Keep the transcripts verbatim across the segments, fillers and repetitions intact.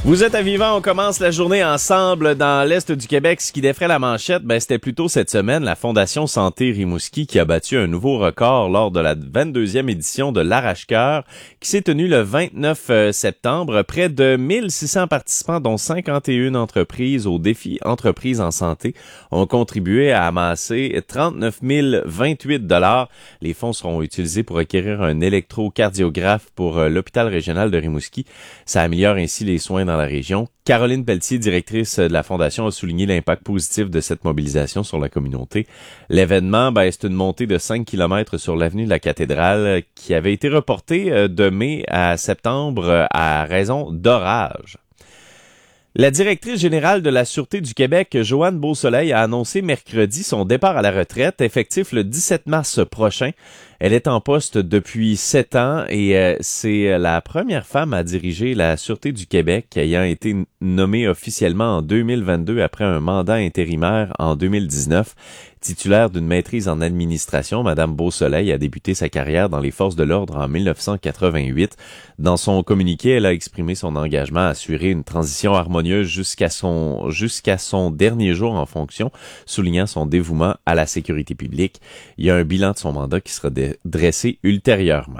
Vous êtes à Vivant, on commence la journée ensemble dans l'Est du Québec. Ce qui défrait la manchette, ben, c'était plutôt cette semaine la Fondation Santé Rimouski qui a battu un nouveau record lors de la vingt-deuxième édition de l'Arrache-Cœur qui s'est tenue le vingt-neuf septembre. Près de mille six cents participants, dont cinquante et une entreprises au défi Entreprises en santé, ont contribué à amasser trente-neuf mille vingt-huit dollars. Les fonds seront utilisés pour acquérir un électrocardiographe pour l'hôpital régional de Rimouski. Ça améliore ainsi les soins dans la région. Caroline Pelletier, directrice de la Fondation, a souligné l'impact positif de cette mobilisation sur la communauté. L'événement, ben, c'est une montée de cinq kilomètres sur l'avenue de la Cathédrale qui avait été reportée de mai à septembre à raison d'orages. La directrice générale de la Sûreté du Québec, Joanne Beausoleil, a annoncé mercredi son départ à la retraite, effectif le dix-sept mars prochain. Elle est en poste depuis sept ans et euh, c'est la première femme à diriger la Sûreté du Québec, ayant été nommée officiellement en deux mille vingt-deux après un mandat intérimaire en deux mille dix-neuf. Titulaire d'une maîtrise en administration, Madame Beausoleil a débuté sa carrière dans les forces de l'ordre en dix-neuf cent quatre-vingt-huit. Dans son communiqué, elle a exprimé son engagement à assurer une transition harmonieuse jusqu'à son jusqu'à son dernier jour en fonction, soulignant son dévouement à la sécurité publique. Il y a un bilan de son mandat qui sera dressé ultérieurement.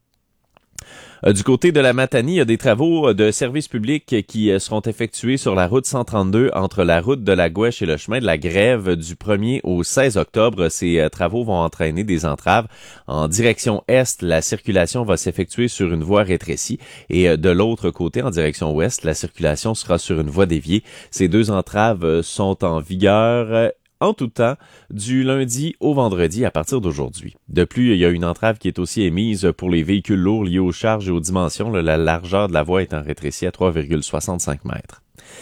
Du côté de la Matanie, il y a des travaux de service public qui seront effectués sur la route cent trente-deux entre la route de la Gouèche et le chemin de la Grève du premier au seize octobre. Ces travaux vont entraîner des entraves. En direction est, la circulation va s'effectuer sur une voie rétrécie et de l'autre côté, en direction ouest, la circulation sera sur une voie déviée. Ces deux entraves sont en vigueur en tout temps, du lundi au vendredi à partir d'aujourd'hui. De plus, il y a une entrave qui est aussi émise pour les véhicules lourds liés aux charges et aux dimensions, la largeur de la voie étant rétrécie à trois virgule soixante-cinq mètres.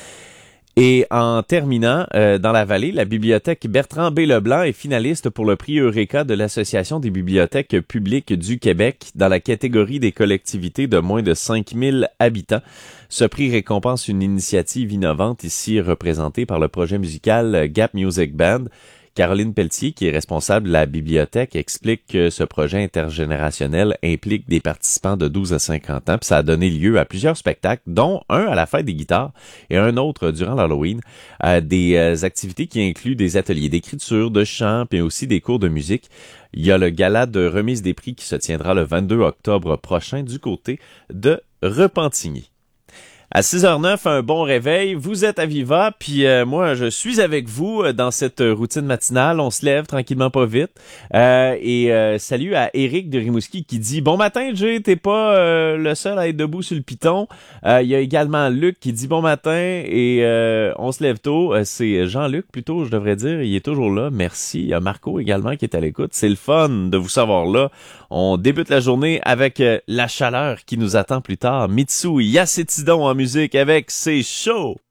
Et en terminant, euh, dans la vallée, la bibliothèque Bertrand B. Leblanc est finaliste pour le prix Eureka de l'Association des bibliothèques publiques du Québec dans la catégorie des collectivités de moins de cinq mille habitants. Ce prix récompense une initiative innovante ici représentée par le projet musical Gap Music Band. Caroline Pelletier, qui est responsable de la bibliothèque, explique que ce projet intergénérationnel implique des participants de douze à cinquante ans, puis ça a donné lieu à plusieurs spectacles, dont un à la fête des guitares et un autre durant l'Halloween, à des euh, activités qui incluent des ateliers d'écriture, de chant, puis aussi des cours de musique. Il y a le gala de remise des prix qui se tiendra le vingt-deux octobre prochain du côté de Repentigny. À six heures neuf, un bon réveil. Vous êtes à Viva, puis euh, moi, je suis avec vous dans cette routine matinale. On se lève tranquillement, pas vite. Euh, et euh, salut à Éric de Rimouski qui dit « Bon matin, Jay, t'es pas euh, le seul à être debout sur le piton. Euh, » Il y a également Luc qui dit « Bon matin et euh, on se lève tôt. » C'est Jean-Luc plutôt, je devrais dire. Il est toujours là. Merci. Il y a Marco également qui est à l'écoute. C'est le fun de vous savoir là. On débute la journée avec euh, la chaleur qui nous attend plus tard. Mitsu Yacetidon en musique avec C'est chaud.